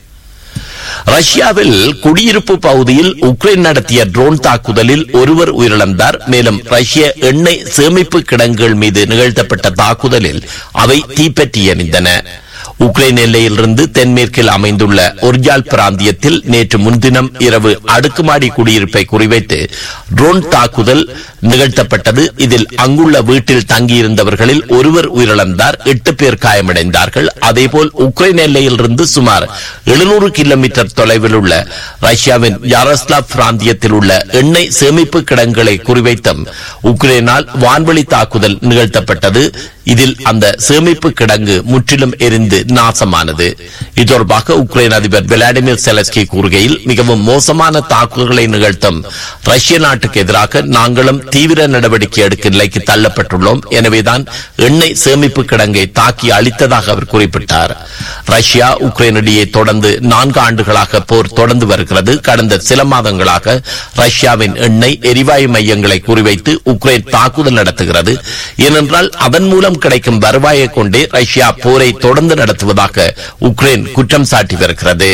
ரஷ்யாவில் குடியிருப்பு பகுதியில் உக்ரைன் நடத்திய ட்ரோன் தாக்குதலில் ஒருவர் உயிரிழந்தார். மேலும் ரஷ்ய எண்ணெய் சேமிப்பு கிடங்குகள் மீது நிகழ்த்தப்பட்ட தாக்குதலில் அவை தீப்பற்றி எரிந்தன. உக்ரைன் எல்லையிலிருந்து தென்மேற்கில் அமைந்துள்ள ஒர்ஜால் பிராந்தியத்தில் நேற்று முன்தினம் இரவு அடுக்குமாடி குடியிருப்பை குறிவைத்து ட்ரோன் தாக்குதல் நிகழ்த்தப்பட்டது. இதில் அங்குள்ள வீட்டில் தங்கியிருந்தவர்களில் ஒருவர் உயிரிழந்தார், எட்டு பேர் காயமடைந்தார்கள். அதேபோல் உக்ரைன் எல்லையிலிருந்து சுமார் எழுநூறு கிலோமீட்டர் தொலைவில் உள்ள ரஷ்யாவின் யாரோஸ்லாவ் பிராந்தியத்தில் உள்ள எண்ணெய் சேமிப்பு கிடங்குகளை குறிவைத்தும் உக்ரைனால் வான்வழி தாக்குதல் நிகழ்த்தப்பட்டது. இதில் அந்த சேமிப்பு கிடங்கு முற்றிலும் எரிந்து நாசமானது. இது தொடர்பாக உக்ரைன் அதிபர் விளாடிமிர் செலஸ்கி கூறுகையில், மிகவும் மோசமான தாக்குதல்களை நிகழ்த்தும் ரஷ்ய நாட்டுக்கு எதிராக நாங்களும் தீவிர நடவடிக்கை எடுக்கும் நிலைக்கு தள்ளப்பட்டுள்ளோம். எனவேதான் எண்ணெய் சேமிப்பு கிடங்கை தாக்கி அழித்ததாக அவர் குறிப்பிட்டார். ரஷ்யா உக்ரைன் இடையே தொடர்ந்து நான்கு ஆண்டுகளாக போர் தொடர்ந்து வருகிறது. கடந்த சில மாதங்களாக ரஷ்யாவின் எண்ணெய் எரிவாயு மையங்களை குறிவைத்து உக்ரைன் தாக்குதல் நடத்துகிறது. ஏனென்றால் அதன் மூலம் கிடைக்கும் வருவாயை கொண்டே ரஷ்யா போரை தொடர்ந்து நடத்துவதாக உக்ரைன் குற்றம் சாட்டி வருகிறது.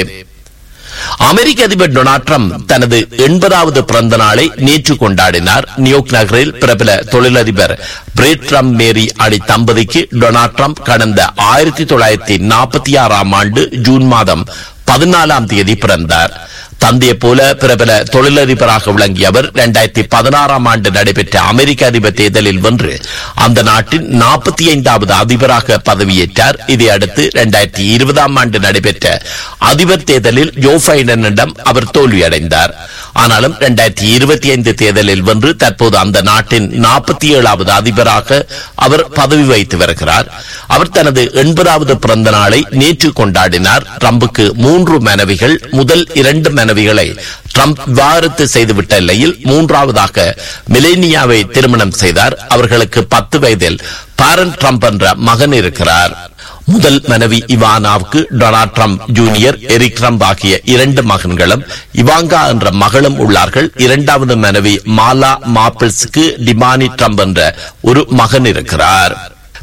அமெரிக்க அதிபர் டொனால்ட் ட்ரம்ப் தனது எண்பதாவது பிறந்த நாளை நேற்று கொண்டாடினார். நியூயார்க் நகரில் பிரபல தொழிலதிபர் பிரெட் ட்ரம்ப் மேரி அணி தம்பதிக்கு டொனால்ட் ட்ரம்ப் கடந்த ஆயிரத்தி தொள்ளாயிரத்தி நாற்பத்தி ஆறாம் ஆண்டு ஜூன் மாதம் பதினாலாம் தேதி பிறந்தார். தந்தையை போல பிரபல தொழிலதிபராக விளங்கிய அவர் இரண்டாயிரத்தி பதினாறாம் ஆண்டு நடைபெற்ற அமெரிக்க அதிபர் தேர்தலில் வென்று அந்த நாட்டின் நாற்பத்தி ஐந்தாவது அதிபராக பதவியேற்றார். இதையடுத்து இரண்டாயிரத்தி இருபதாம் ஆண்டு நடைபெற்ற அதிபர் தேர்தலில் ஜோ பைடனிடம் அவர் தோல்வியடைந்தார். ஆனாலும் இரண்டாயிரத்தி இருபத்தி ஐந்து தேர்தலில் வென்று தற்போது அந்த நாட்டின் நாற்பத்தி ஏழாவது அதிபராக அவர் பதவி வகித்து வருகிறார். அவர் தனது எண்பதாவது பிறந்த நாளை நேற்று கொண்டாடினார். ட்ரம்புக்கு மூன்று மனைவிகள். முதல் இரண்டு மனைவிகளை ட்ரம்ப் விவாகரத்து செய்துவிட்ட நிலையில் மூன்றாவதாக மெலேனியாவை திருமணம் செய்தார். அவர்களுக்கு பத்து வயதில் பாரன் ட்ரம்ப் என்ற மகன் இருக்கிறார். முதல் மனைவி இவானாவுக்கு Donald Trump junior, Eric Trump ஆகிய இரண்டு மகன்களும் இவாங்கா என்ற மகளும் உள்ளார்கள். இரண்டாவது மனைவி மாலா மாப்பிள்ஸுக்கு டிமானி ட்ரம்ப் என்ற ஒரு மகன் இருக்கிறார்.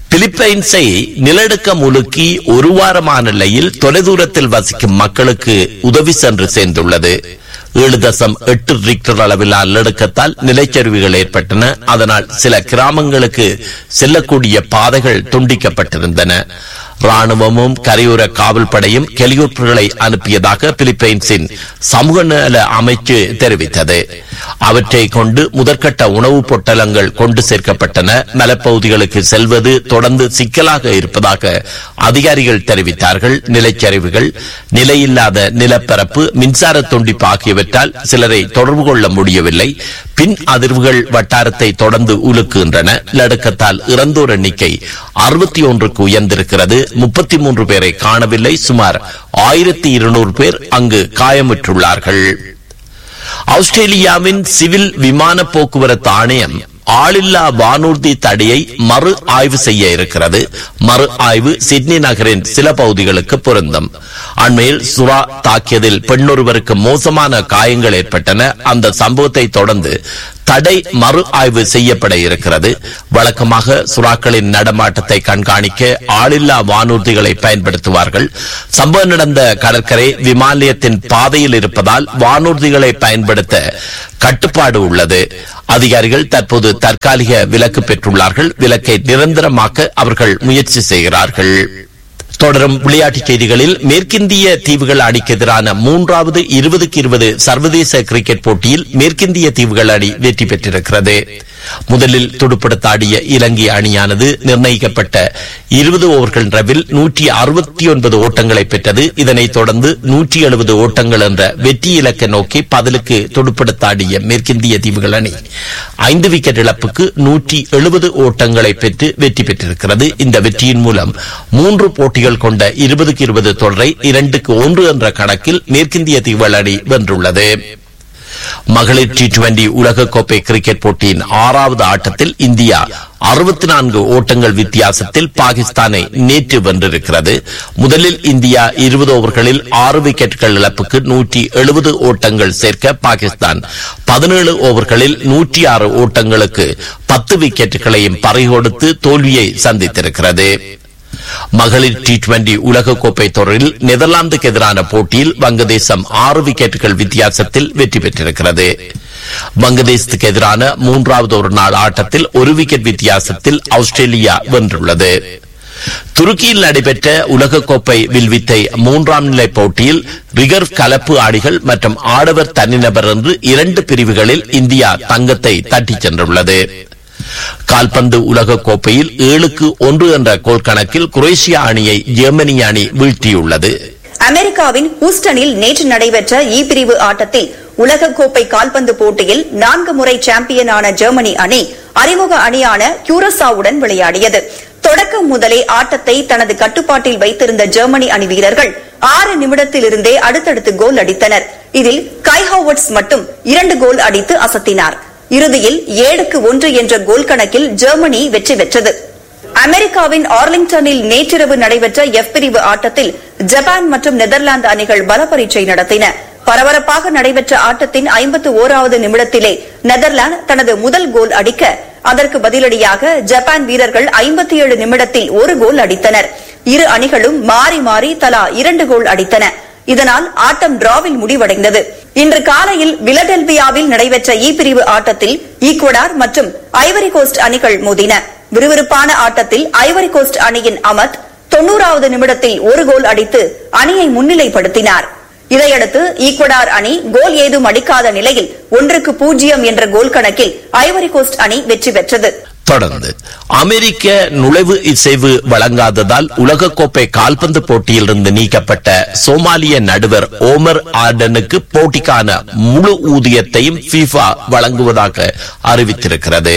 பிலிப்பைன்ஸை நிலநடுக்கம் உலுக்கி ஒரு வாரமான நிலையில் தொலைதூரத்தில் வசிக்கும் மக்களுக்கு உதவி சென்று சேர்ந்துள்ளது. ஏழு தசம் எட்டு ரிக்டர் அளவிலான நிலநடுக்கத்தால் நிலச்சரிவுகள் ஏற்பட்டன. அதனால் சில கிராமங்களுக்கு செல்லக்கூடிய பாதைகள் துண்டிக்கப்பட்டிருந்தன. ராணுவமும் கரையோர காவல் படையும் ஹெலிகாப்டர்களை அனுப்பியதாக பிலிப்பைன்ஸின் சமூக நல அமைச்சு தெரிவித்தது. அவற்றை கொண்டு முதற்கட்ட உணவுப் பொட்டலங்கள் கொண்டு சேர்க்கப்பட்டன. மலைப்பகுதிகளுக்கு செல்வது தொடர்ந்து சிக்கலாக இருப்பதாக அதிகாரிகள் தெரிவித்தார்கள். நிலச்சரிவுகள், நிலையில்லாத நிலப்பரப்பு, மின்சார துண்டிப்பு ஆகியவற்றால் சிலரை தொடர்பு கொள்ள முடியவில்லை. பின் அதிர்வுகள் வட்டாரத்தை தொடர்ந்து உலுக்குகின்றன. நிலநடுக்கத்தால் இறந்தோர் எண்ணிக்கை அறுபத்தி ஒன்றுக்கு உயர்ந்திருக்கிறது. முப்பத்தி மூன்று பேரை காணவில்லை. சுமார் ஆயிரத்தி இருநூறு பேர் அங்கு காயமுற்றுள்ளார்கள். ஆஸ்திரேலியாவின் சிவில் விமான போக்குவரத்து ஆணையம் ஆளில்லா வானூர்தி தடையை மறு ஆய்வு செய்ய இருக்கிறது. மறு ஆய்வு சிட்னி நகரின் சில பகுதிகளுக்கு பொருந்தும். அண்மையில் சுறா தாக்கியதில் பெண்ணொருவருக்கு மோசமான காயங்கள் ஏற்பட்டன. அந்த சம்பவத்தை தொடர்ந்து தடை மறு ஆய்வு செய்யப்பட இருக்கிறது. வழக்கமாக சுறாக்களின் நடமாட்டத்தை கண்காணிக்க ஆளில்லா வானூர்திகளை பயன்படுத்துவார்கள். சம்பவம் நடந்த கடற்கரை விமான நிலையத்தின் பாதையில் இருப்பதால் வானூர்திகளை பயன்படுத்த கட்டுப்பாடு உள்ளது. அதிகாரிகள் தற்போது தற்காலிக விலக்கு பெற்றுள்ளார்கள். விலக்கை நிரந்தரமாக்க அவர்கள் முயற்சி செய்கிறார்கள். தொடரும் விளையாட்டுச் செய்திகளில் மேற்கிந்திய தீவுகள் அணிக்கு எதிரான மூன்றாவது இருபதுக்கு இருபது சர்வதேச கிரிக்கெட் போட்டியில் மேற்கிந்திய தீவுகள் அணி வெற்றி பெற்றிருக்கிறது. முதலில் துடுப்படுத்தாடிய இலங்கை அணியானது நிர்ணயிக்கப்பட்ட இருபது ஓவர்கள் ரவில் நூற்றி அறுபத்தி ஒன்பது ஓட்டங்களை பெற்றது. இதனைத் தொடர்ந்து நூற்றி எழுபது ஓட்டங்கள் என்ற வெற்றி இலக்கை நோக்கி பதிலுக்கு துடுப்படுத்தாடிய மேற்கிந்திய தீவுகள் அணி ஐந்து விக்கெட் இழப்புக்கு நூற்றி எழுபது ஓட்டங்களை பெற்று வெற்றி பெற்றிருக்கிறது. இந்த வெற்றியின் மூலம் மூன்று போட்டிகள் கொண்ட இருபதுக்கு இருபது தொடரை இரண்டுக்கு ஒன்று என்ற கணக்கில் மேற்கிந்திய தீவுகள் அணி வென்றுள்ளது. மகளிர் டி டுவெண்டி உலகக்கோப்பை கிரிக்கெட் போட்டியின் ஆறாவது ஆட்டத்தில் இந்தியா அறுபத்தி நான்கு ஓட்டங்கள் வித்தியாசத்தில் பாகிஸ்தானை நேற்று வென்றிருக்கிறது. முதலில் இந்தியா இருபது ஓவர்களில் ஆறு விக்கெட்டுகள் இழப்புக்கு நூற்றி எழுபது ஓட்டங்கள் சேர்க்க பாகிஸ்தான் பதினேழு ஓவர்களில் நூற்றி ஆறு ஓட்டங்களுக்கு பத்து விக்கெட்டுகளையும் பறிகொடுத்து தோல்வியை சந்தித்திருக்கிறது. மகளிர் டி டுவெண்டி உலகக்கோப்பை தொடரில் நெதர்லாந்துக்கு எதிரான போட்டியில் வங்கதேசம் ஆறு விக்கெட்டுகள் வித்தியாசத்தில் வெற்றி பெற்றிருக்கிறது. வங்கதேசத்துக்கு எதிரான மூன்றாவது ஒரு நாள் ஆட்டத்தில் ஒரு விக்கெட் வித்தியாசத்தில் ஆஸ்திரேலியா வென்றுள்ளது. துருக்கியில் நடைபெற்ற உலகக்கோப்பை வில்வித்தை மூன்றாம் நிலை போட்டியில் ரிகர்வ் கலப்பு ஆடிகள் மற்றும் ஆடவர் தனிநபர் என்று இரண்டு பிரிவுகளில் இந்தியா தங்கத்தை தட்டிச் சென்றுள்ளது. கால்பந்து உலக கோப்பையில் ஏழுக்கு ஒன்று என்ற கோல் கணக்கில் குரேஷியா அணியை ஜெர்மனி அணி வீழ்த்தியுள்ளது. அமெரிக்காவின் ஹூஸ்டனில் நேற்று நடைபெற்ற இ பிரிவு ஆட்டத்தில் உலகக்கோப்பை கால்பந்து போட்டியில் நான்கு முறை சாம்பியனான ஜெர்மனி அணி அறிமுக அணியான கியூரசாவுடன் விளையாடியது. தொடக்கம் முதலே ஆட்டத்தை தனது கட்டுப்பாட்டில் வைத்திருந்த ஜெர்மனி அணி வீரர்கள் ஆறு நிமிடத்திலிருந்தே அடுத்தடுத்து கோல் அடித்தனர். இதில் கை ஹாவர்ட்ஸ் மட்டும் இரண்டு கோல் அடித்து அசத்தினார். இறுதியில் ஏழுக்கு ஒன்று என்ற கோல் கணக்கில் ஜெர்மனி வெற்றி பெற்றது. அமெரிக்காவின் ஆர்லிங்டனில் நேற்றிரவு நடைபெற்ற எஃப் பிரிவு ஆட்டத்தில் ஜப்பான் மற்றும் நெதர்லாந்து அணிகள் பல பரீட்சை நடத்தின. பரபரப்பாக நடைபெற்ற ஆட்டத்தின் ஐம்பத்தி ஓராவது நிமிடத்திலே நெதர்லாந்து தனது முதல் கோல் அடிக்க, அதற்கு பதிலடியாக ஜப்பான் வீரர்கள் ஐம்பத்தி ஏழு நிமிடத்தில் ஒரு கோல் அடித்தனர். இரு அணிகளும் மாறி மாறி தலா இரண்டு கோல் அடித்தன. இதனால் ஆட்டம் டிராவில் முடிவடைந்தது. இன்று காலையில் பிலடெல்பியாவில் நடைபெற்ற இ பிரிவு ஆட்டத்தில் ஈக்வடார் மற்றும் ஐவரி கோஸ்ட் அணிகள் மோதின. விறுவிறுப்பான ஆட்டத்தில் ஐவரி கோஸ்ட் அணியின் அமத் தொன்னூறாவது நிமிடத்தில் ஒரு கோல் அடித்து அணியை முன்னிலைப்படுத்தினார். இதையடுத்து ஈக்வடார் அணி கோல் ஏதும் அடிக்காத நிலையில் ஒன்றுக்கு பூஜ்ஜியம் என்ற கோல் கணக்கில் ஐவரி கோஸ்ட் அணி வெற்றி பெற்றது. தொடர்ந்து அமெரிக்க நுழைவு இசைவு வழங்காததால் உலகக்கோப்பை கால்பந்து போட்டியிலிருந்து நீக்கப்பட்ட சோமாலிய நடுவர் ஓமர் ஆர்டனுக்கு போட்டிக்கான முழு ஊதியத்தையும் ஃபீஃபா வழங்குவதாக அறிவித்திருக்கிறது.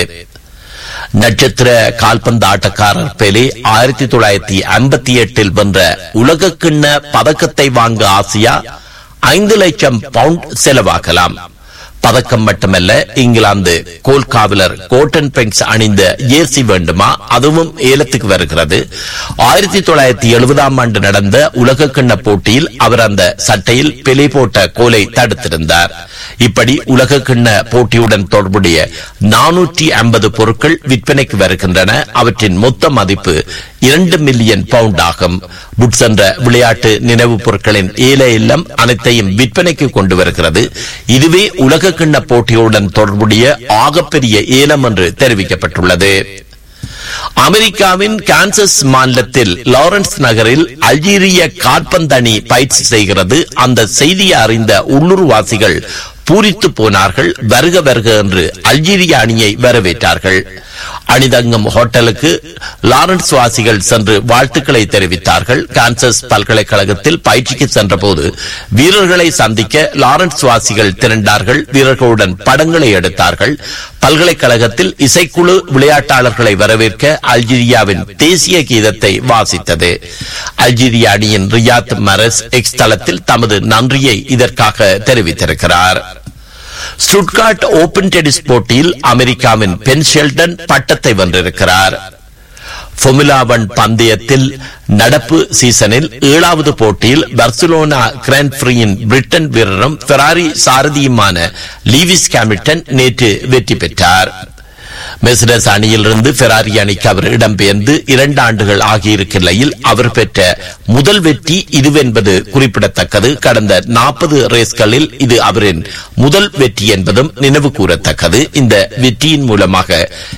நட்சத்திர கால்பந்து ஆட்டக்காரர் பெலே ஆயிரத்தி தொள்ளாயிரத்தி ஐம்பத்தி எட்டில் வென்ற உலக கிண்ண பதக்கத்தை வாங்க ஆசியா ஐந்து லட்சம் பவுண்ட் செலவாகலாம். பதக்கம் மட்டுமல்ல, இங்கிலாந்து கோல்காவலர் கோட்டன் பெங்ஸ் அணிந்த ஜேர்சி வேண்டுமா, அதுவும் ஏலத்துக்கு வருகிறது. ஆயிரத்தி தொள்ளாயிரத்தி எழுபதாம் ஆண்டு நடந்த உலக கிண்ண போட்டியில் அவர் அந்த சட்டையில் பிழை போட்ட கோலை தடுத்திருந்தார். இப்படி உலக கிண்ண போட்டியுடன் தொடர்புடைய நானூற்றி ஐம்பது பொருட்கள் விற்பனைக்கு வருகின்றன. அவற்றின் மொத்த மதிப்பு இரண்டு மில்லியன் பவுண்ட் ஆகும். புட்ஸ் என்ற விளையாட்டு நினைவு பொருட்களின் ஏல இல்லம் அனைத்தையும் விற்பனைக்கு கொண்டு வருகிறது. இதுவே உலக கிண்ண போட்டியுடன் தொடர்புடைய ஆகப்பெரிய ஏலம் என்று தெரிவிக்கப்பட்டுள்ளது. அமெரிக்காவின் கான்சஸ் மாநிலத்தில் லாரன்ஸ் நகரில் அல்ஜீரிய காற்பந்தணி பயிற்சி செய்கிறது. அந்த செய்தியை அறிந்த உள்ளூர்வாசிகள் பூரித்து போனார்கள். வருக வருக என்று அல்ஜீரிய அணியை வரவேற்றார்கள். அணிதங்கம் ஹோட்டலுக்கு லாரன்ஸ் வாசிகள் சென்று வாழ்த்துக்களை தெரிவித்தார்கள். கான்சஸ் பல்கலைக்கழகத்தில் பயிற்சிக்கு சென்ற போது வீரர்களை சந்திக்க லாரன்ஸ் வாசிகள் திரண்டார்கள். வீரர்களுடன் படங்களை எடுத்தார்கள். பல்கலைக்கழகத்தில் இசைக்குழு விளையாட்டாளர்களை வரவேற்க அல்ஜீரியாவின் தேசிய கீதத்தை வாசித்தது. அல்ஜீரிய அணியின் ரியாத் மரஸ் எக்ஸ் தளத்தில் தமது நன்றியை இதற்காக தெரிவித்திருக்கிறார். ஸ்டுட்கார்ட் ஓபன் டென்னிஸ் போட்டியில் அமெரிக்காவின் பென் ஷெல்டன் பட்டத்தை வென்றிருக்கிறார். ஃபார்முலா ஒன் பந்தயத்தில் நடப்பு சீசனில் ஏழாவது போட்டியில் பார்சிலோனா கிராண்ட் பிரியின் பிரிட்டன் வீரரும் ஃபெராரி சாரதியுமான லீவிஸ் ஹாமில்டன் நேற்று வெற்றி பெற்றார். மெர்சிடஸ் அணியிலிருந்து ஃபெராரி அணிக்கு அவர் இடம்பெயர்ந்து இரண்டு ஆண்டுகள் ஆகியிருக்கையில் அவர் பெற்ற முதல் வெற்றி இதுவென்பது குறிப்பிடத்தக்கது. கடந்த நாற்பது ரேஸ்களில் இது அவரின் முதல் வெற்றி என்பதும் நினைவு கூறத்தக்கது. இந்த வெற்றியின் மூலமாக